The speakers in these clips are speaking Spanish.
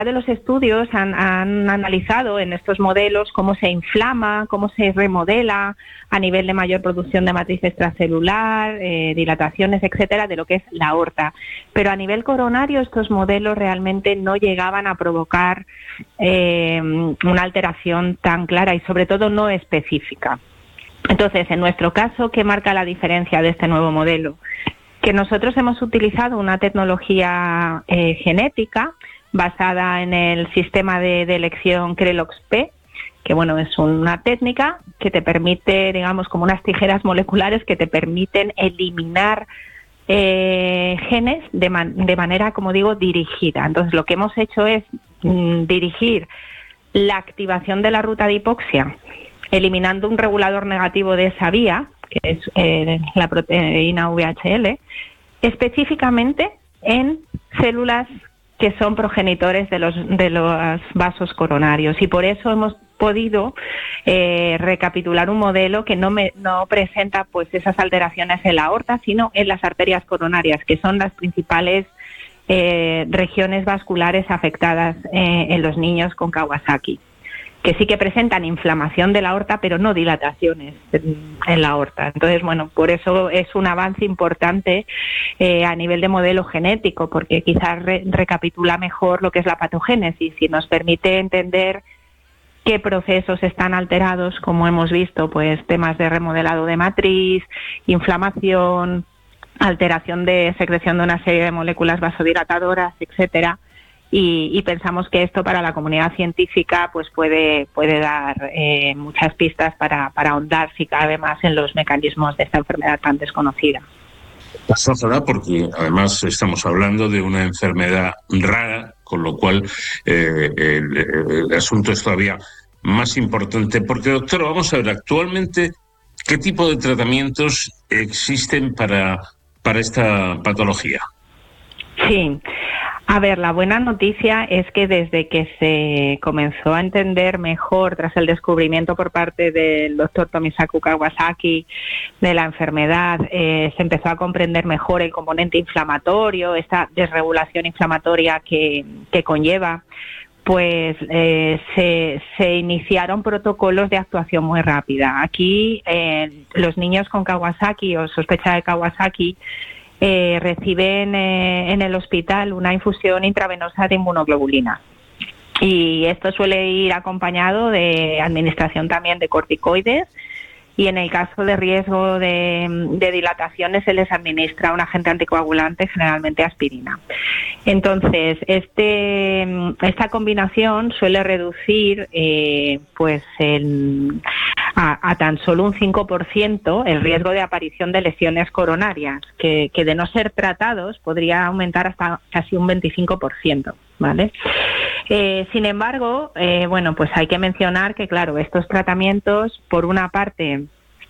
de los estudios han analizado en estos modelos cómo se inflama, cómo se remodela a nivel de mayor producción de matriz extracelular, dilataciones, etcétera, de lo que es la aorta. Pero a nivel coronario estos modelos realmente no llegaban a provocar una alteración tan clara y sobre todo no específica. Entonces, en nuestro caso, ¿qué marca la diferencia de este nuevo modelo? Que nosotros hemos utilizado una tecnología genética basada en el sistema de elección Krelox-P, que bueno, es una técnica que te permite, digamos, como unas tijeras moleculares que te permiten eliminar genes de manera, como digo, dirigida. Entonces, lo que hemos hecho es dirigir la activación de la ruta de hipoxia, eliminando un regulador negativo de esa vía, que es la proteína VHL, específicamente en células que son progenitores de los vasos coronarios, y por eso hemos podido recapitular un modelo que no presenta pues esas alteraciones en la aorta, sino en las arterias coronarias, que son las principales regiones vasculares afectadas en los niños con Kawasaki, que sí que presentan inflamación de la aorta, pero no dilataciones en la aorta. Entonces, bueno, por eso es un avance importante a nivel de modelo genético, porque quizás recapitula mejor lo que es la patogénesis y nos permite entender qué procesos están alterados, como hemos visto, pues temas de remodelado de matriz, inflamación, alteración de secreción de una serie de moléculas vasodilatadoras, etcétera. Y pensamos que esto para la comunidad científica pues puede dar muchas pistas para ahondar, si cabe, más en los mecanismos de esta enfermedad tan desconocida. Ojalá, porque además estamos hablando de una enfermedad rara, con lo cual el asunto es todavía más importante. Porque, doctora, vamos a ver, actualmente, ¿qué tipo de tratamientos existen para esta patología? Sí. A ver, la buena noticia es que desde que se comenzó a entender mejor, tras el descubrimiento por parte del doctor Tomisaku Kawasaki de la enfermedad, se empezó a comprender mejor el componente inflamatorio, esta desregulación inflamatoria que conlleva, pues se iniciaron protocolos de actuación muy rápida. Aquí los niños con Kawasaki o sospecha de Kawasaki reciben en el hospital una infusión intravenosa de inmunoglobulina, y esto suele ir acompañado de administración también de corticoides, y en el caso de riesgo de dilataciones se les administra un agente anticoagulante, generalmente aspirina. Entonces, esta combinación suele reducir a tan solo un 5% el riesgo de aparición de lesiones coronarias, que de no ser tratados podría aumentar hasta casi un 25%, ¿vale? Sin embargo, bueno, pues hay que mencionar que, claro, estos tratamientos, por una parte,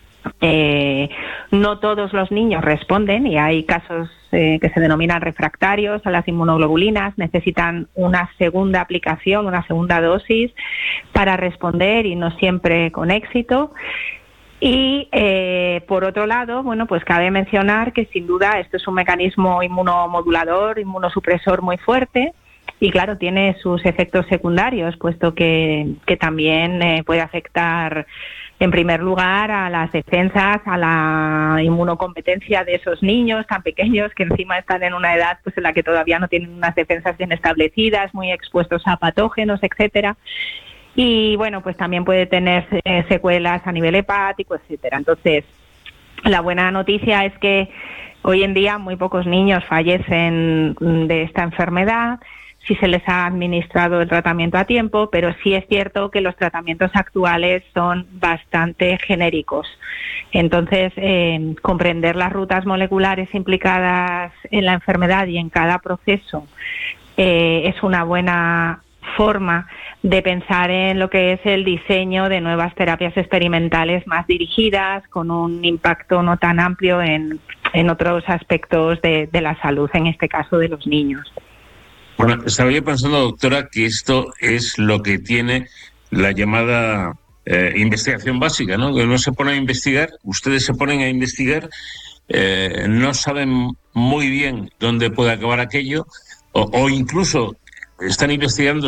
no todos los niños responden, y hay casos que se denominan refractarios a las inmunoglobulinas, necesitan una segunda aplicación, una segunda dosis para responder, y no siempre con éxito. Y por otro lado, bueno, pues cabe mencionar que sin duda esto es un mecanismo inmunomodulador, inmunosupresor muy fuerte, y claro, tiene sus efectos secundarios, puesto que también puede afectar, en primer lugar, a las defensas, a la inmunocompetencia de esos niños tan pequeños, que encima están en una edad pues en la que todavía no tienen unas defensas bien establecidas, muy expuestos a patógenos, etcétera. Y bueno, pues también puede tener secuelas a nivel hepático, etcétera. Entonces, la buena noticia es que hoy en día muy pocos niños fallecen de esta enfermedad si se les ha administrado el tratamiento a tiempo, pero sí es cierto que los tratamientos actuales son bastante genéricos. Entonces, comprender las rutas moleculares implicadas en la enfermedad y en cada proceso es una buena forma de pensar en lo que es el diseño de nuevas terapias experimentales más dirigidas, con un impacto no tan amplio en otros aspectos de la salud, en este caso de los niños. Bueno, estaba yo pensando, doctora, que esto es lo que tiene la llamada investigación básica, ¿no? Que uno se pone a investigar, ustedes se ponen a investigar, no saben muy bien dónde puede acabar aquello, o incluso están investigando